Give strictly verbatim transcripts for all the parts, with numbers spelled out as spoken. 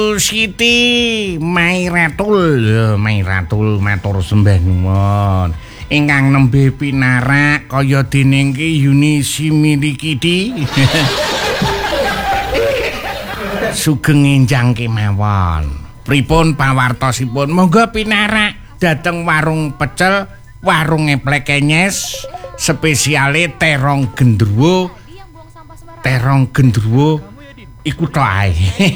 Siti Mairatul, Mairatul matur sembah nuwun. Ingkang nembe pinarak kaya dene iki Yuni Similikidi. Sugeng enjang kemawon. Pripun pawartosipun? Monggo pinarak dhateng warung pecel, warung eplek kenyes, spesiale terong gendruwo. Terong gendruwo iku tok ae.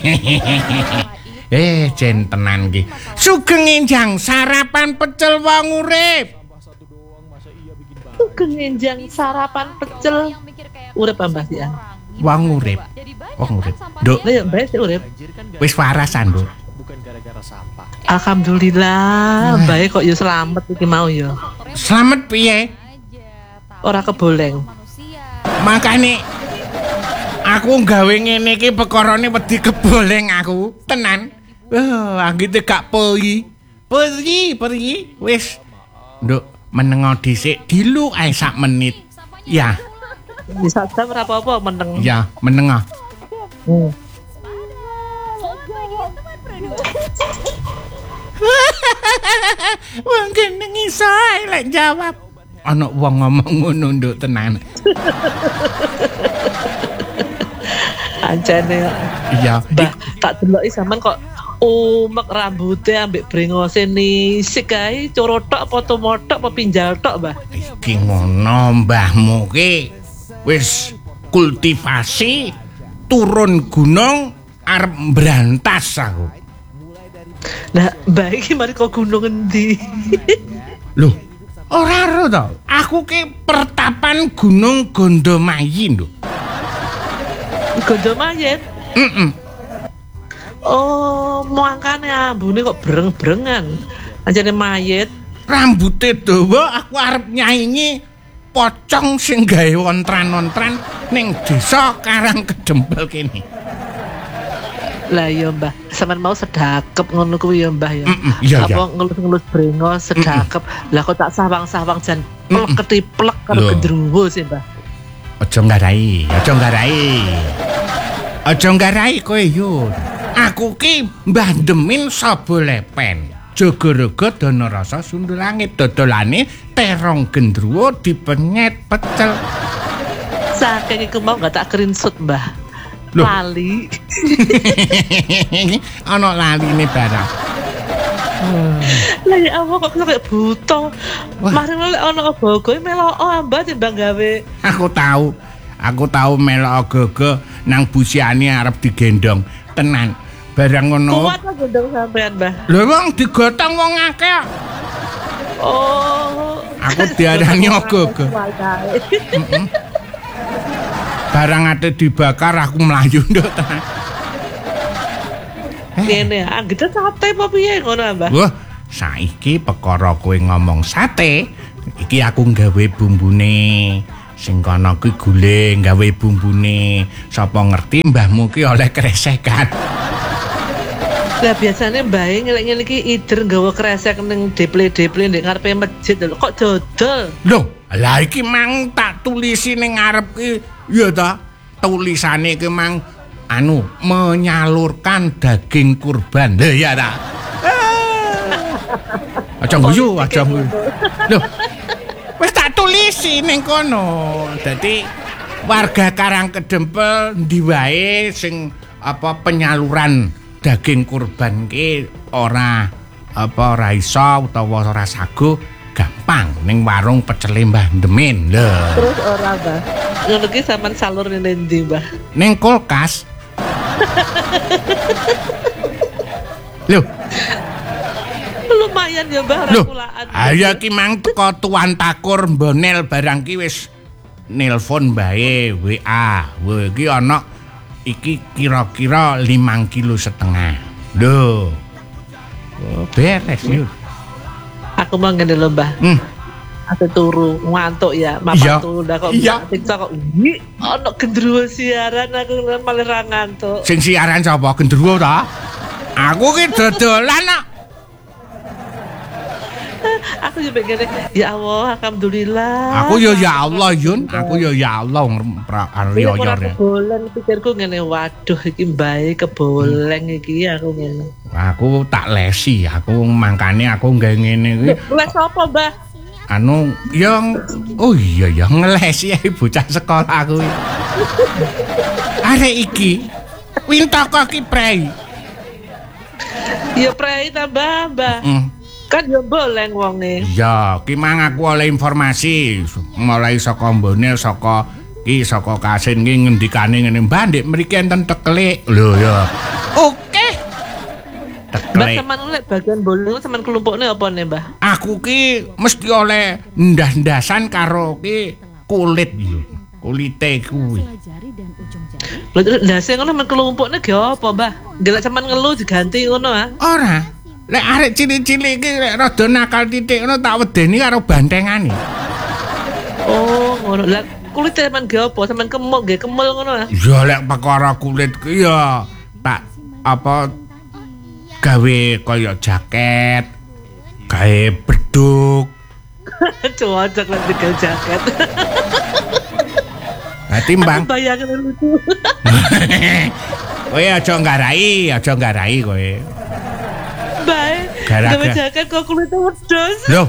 Eh, jen tenan iki. Sugeng enjang sarapan pecel wong urip. Sugeng enjang sarapan pecel urip Mbah ya. Wong urip. Wong urip. Nduk. Lah ya Mbah sik urip. Wis warasan, Nduk. Alhamdulillah, Mbah kok ya slamet iki mau ya. Slamet piye? Ora keboleng. Makane aku gawe ngene iki pekarane wedi keboleng aku. Tenan. Wah, anggite gak pergi. Pergi, pergi. Wis. Nduk, menengo dhisik dilu ae sak menit. Ya. Bisa jam ora apa-apa meneng. Ya, menengo. Hmm. Wong kene iso ae lek jawab. Ana wong ngomong ngono nduk tenan. Anjane. Iya, Mbah, tak deloki sampean kok umek rambute ambek brengose nisik kae corotok apa tumotok apa pinjal tok, Mbah. Iki ngono mbahmu ki wis kultivasi turun gunung arep mbrantas aku. Nah, Mbah iki mari kok gunung endi? Loh, ora ro to. Aku ki pertapan Gunung Gondomayi lho. Gondomayit. Heeh. Oh, mangkane ambune kok breng-brengan. Anjane mayit. Rambute dawa aku arep nyaingi pocong sing gawe wontran-wontran ning desa Karang Kedempel kene. Lah ya Mbah, sampean mau sedakep ngono kuwi ya Mbah ya. Mm-mm, iya, apa iya. ngelus-ngelus brengos sedakep. Lah kok tak sawang-sawang jan plek ketiplek karo gendruwo sih Mbah. Aja nggarai, aja nggarai. Aja nggarai kowe yo. Aku ki Mbah Demin Saba Lepen. Jaga-raga dana rasa sundul langit dodolane terong gendruwo dipenyet pecel. Saking iku mau gak tak screenshot Mbah. Loh. Lali. Ana laline barang. Lah ya apa kok kayak buta. Mari lek ana ogo-ogo melok ambah timbang gawe. Aku tahu. Aku tahu melok ogo-ogo nang busiane arep digendong. Tenan. Barang ngono. Kuat ta gendong sampean, Mbah? Lha wong digotong wong akeh. Oh. Aku diarani ogo-ogo. Heeh. Barang ate dibakar aku mlayu nduk tenan. Ngene, anggete sate apa piye ngono, Mbah? Wah, saiki perkara kowe ngomong sate, iki aku nggawe bumbune. Sing kono kuwi guling gawe bumbune. Sapa ngerti mbahmu ki oleh kresekan. Lah biasane mbahe ngelek-ngelek iki ider nggawa kresek ning deple-deple ndek ngarepe masjid lho. Kok dodol? Loh, lah iki mang tak tulisi ning ngarep ki ya ta. Tulisane ki mang anu menyalurkan daging kurban. Lah ya ta. Aja guyu, aja guyu. Loh. Wis tak tulisi ning kono. Dadi warga Karang Kedempel ndi wae sing apa penyaluran daging kurban ki ora apa ora iso utawa ora sago gampang ning warung pecel Mbah Demin. Lho. Terus ora, Mbah. Ngono ki sampean salur ning ndi, Mbah? Ning kulkas. Lho, lumayan ya Mbah rakulaan. Ayo ki mang teko tuan takur mbonel barang ki wis nelpon bae W A. Wah iki ana iki kira-kira limang kilo setengah. Lho. Oh, beres yuk. Aku mau ngene lho, Mbah. Hmm. Ate turu ngantuk ya, Iya. mapan tunda kok Iya. TikTok kok wi ana gendruwo siaran aku malah ra ngantuk. Sing siaran sapa gendruwo ta? Aku ki dodolan kok. Aku juga pengen ya Allah, alhamdulillah. Aku yo ya Allah Yun, aku yo ya Allah Iya, yo ora keboleng pikirku ngene, waduh iki mbae keboleng iki aku ngene. Aku tak lesi, aku mangkane aku nggae ngene iki. Les apa, Mbah? Anu yang oh iya ya ngelesi ya bocah sekolah aku. Arek iki wintaka ki prei. Ya prei tambah, Mbah. Mm. Kan yo boleng wonge. Ya, ki mang aku oleh informasi mulai saka mbone saka ki saka Kasin ki ngendikane ngene, "Mbah, ndek mriki enten tekelik." Lho ya. Oke. Mbah Tekelik. sampean oleh bagian bolong sampean kelompokne apa nih, Mbah? Aku ki mesti oleh ndas-ndasan karo ki kulit yo. Kulite kuwi. Lha ndase ngono men kelompokne ge apa, Mbah? Ndelok sampean ngeluh diganti ngono ah. Ora. Lek arek cilik-cilik iki lek rada nakal titik ngono tak wedeni karo bantengane. Oh, ngono. Lah kulit sampean ge apa? Sampean kemul ge kemul ngono ah. Ya lek perkara kulit ki ya tak apa gawe kaya jaket, gawe beduk. Cocok lah dengan jaket. Nah, timbang. Bayangin lucu. Kowe aja nggarai, aja nggarai kowe. Bae. Gara-gara- Gawe jaket kok kulitnya wedhus. Loh.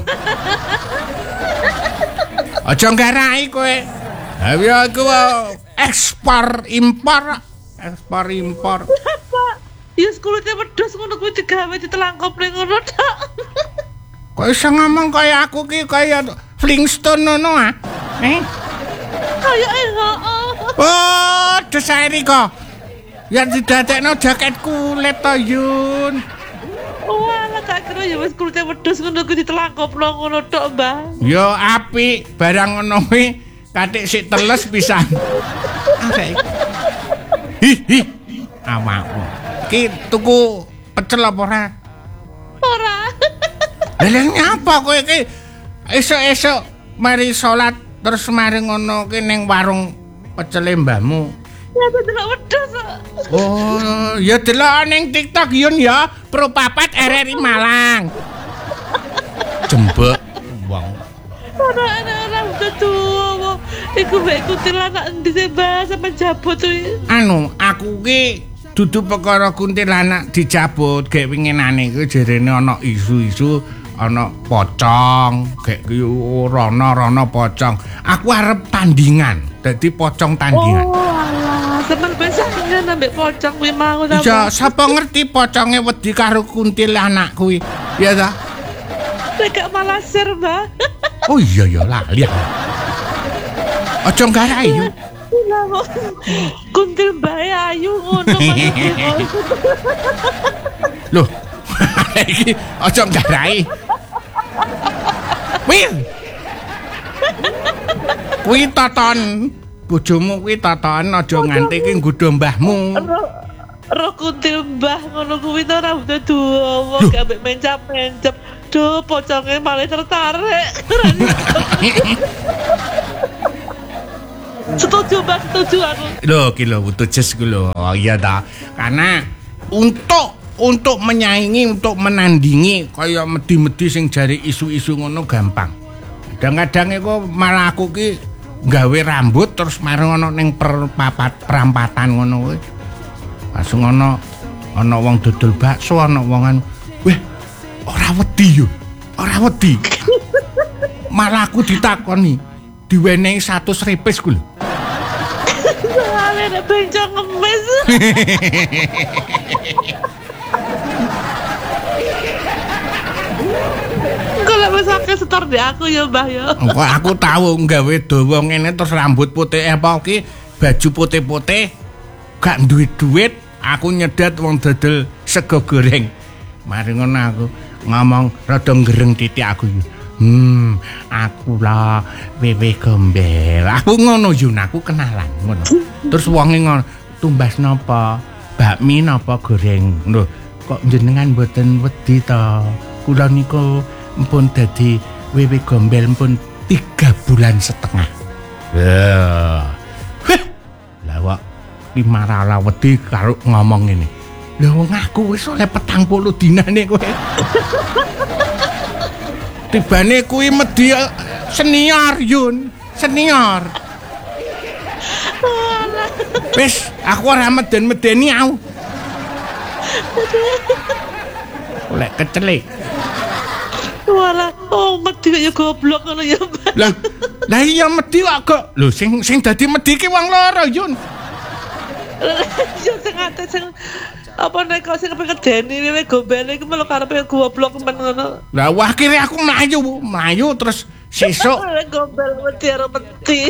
Aja nggarai kowe. Ha ya iku ekspor impor, ekspor impor. Apa? Ya kulitnya wedhus ngono kuwi digawe ditelangkop ning ngono tok. Kowe iso ngomong kaya aku ki kaya Flintstone ngono ah. Eh? Kayak eh heeh. Oh, desairi kok. Ya didadekno jaket kulit to, Yun. Walah gak kira ya wis kulitnya wedhus ngono kuwi ditelangkop nang ngono tok, Mbah. Yo apik, barang ngono kuwi katik sik teles pisan. Arek. Hi hi. Awakmu. Ki tuku pecel apa ora? Ora. Lah nyapa kowe ki esuk-esuk mari salat terus mari ngono ki ning warung pecele mbahmu. Ya delok wedhus. Oh, ya delok ning TikTok Yun ya, Pro Papat R R I Malang. Jembek wong. Ora ana ora tuwa. Iku mek kuntilanak endi sih, Mbah, sampe jabut kuwi. Anu, aku ki dudu perkara kuntilanak dicabut, gek winginane kuwi jarene ana isu-isu ana pocong, gek ki ora ana pocong. Aku arep tandingan, dadi pocong tandingan. Oh, alah, sampean besangan ambek pocong kuwi mau ta. Iya, sapa ngerti poconge wedi karo kuntilanak kuwi. Ya ta? Nek gak malah ser, Mbah. Oh iya ya lali. Aja nggarai yo. Lah kuntil bae ayu ngono maksudnya. Loh. Iki aja nggarai. Wih. Kuwi toton. Bojomu kuwi toton aja nganti ki nggodho mbahmu. Roh kuntil mbah ngono kuwi to rambutnya dawa gak ambek mencap-mencap. Duh, pocongnya malah tertarik. Setuju, Mbak, setuju aku. Loh, ki lho butuh jes ku lho. Oh iya ta. Karena untuk untuk menyaingi, untuk menandingi kaya medi-medi sing jari isu-isu ngono gampang. Kadang-kadang iku malah aku ki gawe rambut terus mareng ana ning perpapat perampatan ngono kuwi. Langsung ana ana wong dodol bakso, ana wong anu. Weh, ora wedi yo. Ora wedi. Malah aku ditakoni, diwenehi seratus repes ku lho. Soalnya ada bencong ngemis. Kalau misalnya setor di aku ya, Mbah ya. Kok aku tahu nggawe dawa ngene terus rambut putih apa ki, baju putih-putih, gak duit duit, aku nyedat wong dodol sego goreng. Mari ngono aku ngomong rada ngereng titik aku. Hmm, aku lah wewe gombel. Aku ngono Yun, aku kenalan ngono. Terus wonge ngono, tumbas napa? Bakmi napa goreng? Lho, kok jenengan mboten wedi to? Kula niku mpun dadi wewe gombel mpun tiga bulan setengah. Lah. Lah kok ki marala wedi karo ngomong ngene. Lha wong aku wis oleh petang puluh dinane kowe. Tibane kuwi medhi senior Yun, senior. Wis, aku ora meden-medeni aku. Lek kecelik. Walah, oh medhi kaya goblok ngono ya. Lah, lah iya medhi kok. Lho sing sing dadi medhi ki wong loro, Yun. Ya sing ate sing apa nek kok sing kepengedeni wewe gombele iku melu karepe goblok men ngono. Lah wah kire aku mlayu, mlayu terus sesuk gombel wedi karo medhi.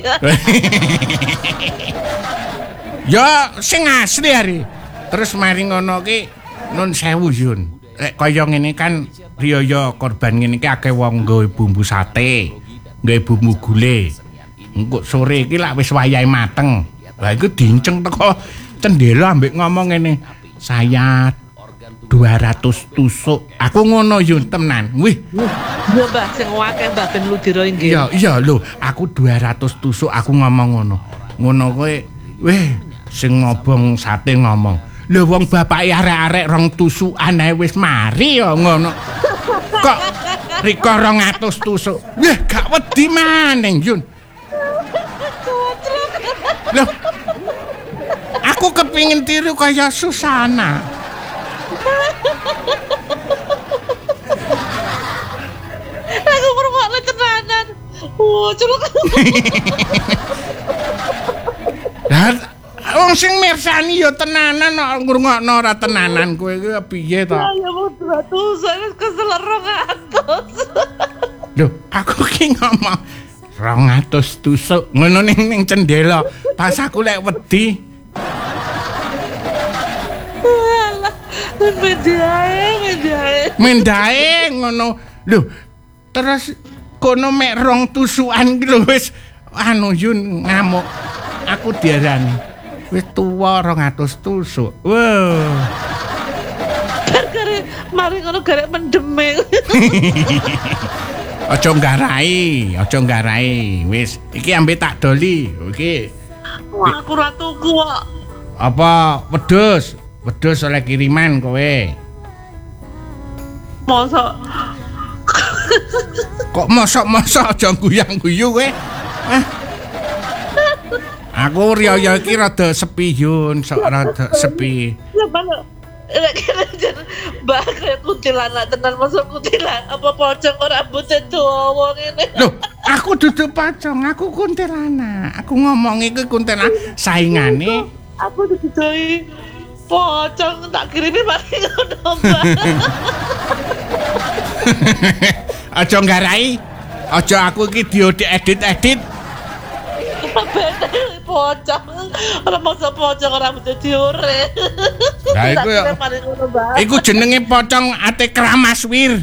Ya sing asli hari. Terus mari ngono ki nun sewu Yun. Lek kaya ngene kan riyaya korban ngene iki akeh wong nggawe bumbu sate, nggawe bumbu gule. Engko sore iki lak wis wayahe mateng. Lah iku dinceng teko cendela ambek ngomong ngene. Saya dua ratus tusuk. Aku ngono Yun tenan. Wih. Ya Mbah sing akeh Mbah ben ludira nggih. Iya, iya lho, aku dua ratus tusuk aku ngomong ngono. Ngono kowe, weh, sing ngobong sate ngomong. Lho wong bapake arek-arek rong tusukan ae wis mari ya ngono. Kok riko rong atus tusuk. Weh, gak wedi maneh Yun. Lho. Aku kepingin tiru kaya Susana. Aku ngrungokne tenanan. Wah, culuk. Lah wong sing mirsani ya tenanan kok ngrungokno ora tenanan kowe iki piye to? Ya mau ratus, wis kesel rong atus. Lho, aku ki ngomong rong atus tusuk ngono ning ning cendela. Pas aku lek wedi. Alah, mendae, mendae. Mendae ngono. Lho, terus kono mek rong tusukan ki lho wis anu Yun ngamuk. Aku diarani wis tuwa rong atus tusuk. Wow. Gara mari ngono garek mendeme. Aja nggarai, aja nggarai. Wis, iki ambe tak doli. Iki. Wah, aku ora tuku kok. Apa wedhus? Wedhus oleh kiriman kowe. Mosok Kok mosok-mosok aja guyang-guyu kowe. Ah. Aku riyo iki rada sepi Yun, sok rada sepi. ya balo. Lek Mbah kaya kuntilanak tenan masuk kuntilanak apa pocong ora rambutnya dawa ngene. Loh, aku duduk pocong, aku kuntilanak. Aku ngomong iki kuntilanak saingane. Aku didoi pocong tak kirimi mari ngono, Mbah. Aja nggarai. Aja aku iki diedit-edit. Bener pocong. Ora masa pocong ora mesti diure. Lah iku ya. Iku jenenge pocong ate keramas wir.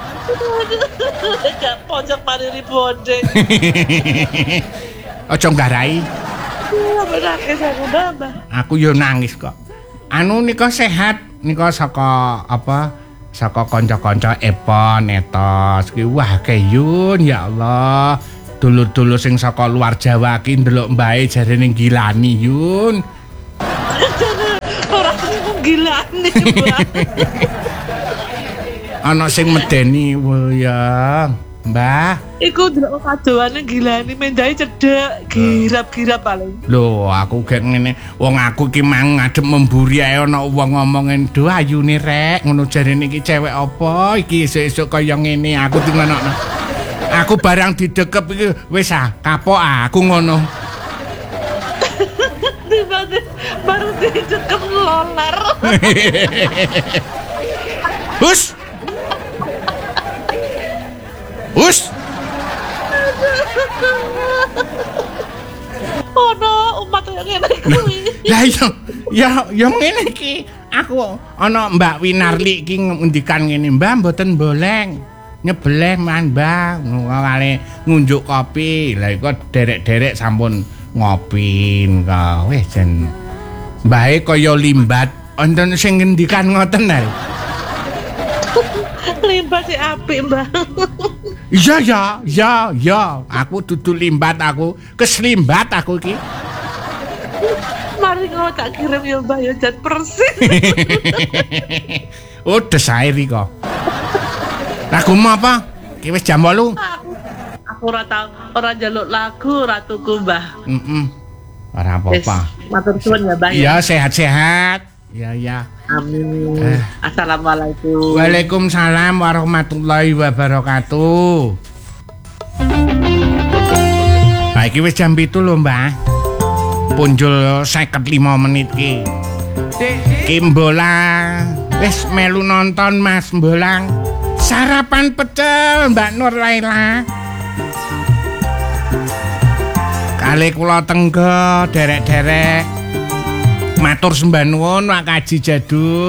Gak pocong mariri bondeng. Aja nggarai. Nangis aku Mbah. Aku yo nangis kok. Anu nika sehat, nika saka apa? Saka kanca-kanca Epon, Etos. Ki wah kayun ya Allah. Dulur-dulur sing saka luar Jawa ki ndelok mbae jarene gilani Yun. Ora gilani, Mbah. Ana sing medeni wayang, Mbah. Iku ndelok kadoane gilani mendahe cedhek, girap-girap paling. Lho, aku gek ngene, wong aku ki mang ngadep memburi ae ana wong ngomongin, "Duh ayune rek, ngono jarene iki cewek apa iki esuk-esuk kaya ngene." Aku dingonokno. Aku barang didekep iki wis ah, kapok ah, aku ngono. Baru didekep lolar. Hus. Hus. Oh no, umat yang ngene kuwi. Lah iya, ya ya ngene iki. Aku ana Mbak Winarli iki ngendikan ngene, "Mbah mboten boleng. Nyebleh man Mbah, ngale ngunjuk kopi." Lah iku derek-derek sampun ngopi ka. Wis jen mbahe kaya limbat. Wonten sing ngendikan ngoten ae. Limbat si apik, Mbah. Iya ya, ya, ya. Aku dudu limbat aku, keslimbat aku iki. Mari ngono tak kirim ya Mbah ya jan persis. Oh, desair iki kok. Lagumu apa? Ki wis jam wolu. Aku, aku ora tau ora njaluk lagu ratuku, Mbah. Heeh. Ora Wis, apa-apa. matur suwun ya, Mbah. Iya, sehat-sehat. Ya, ya. Amin. Eh. Assalamualaikum. Waalaikumsalam warahmatullahi wabarakatuh. Nah, iki wis jam pitu lho, Mbah. Punjul seket lima menit ki. Ki Mbolang wis melu nonton Mas Mbolang. Sarapan pecel Mbak Nur Laila. Kali kula tenggo derek-derek. Matur sembah nuwun Wak Kaji Jadul.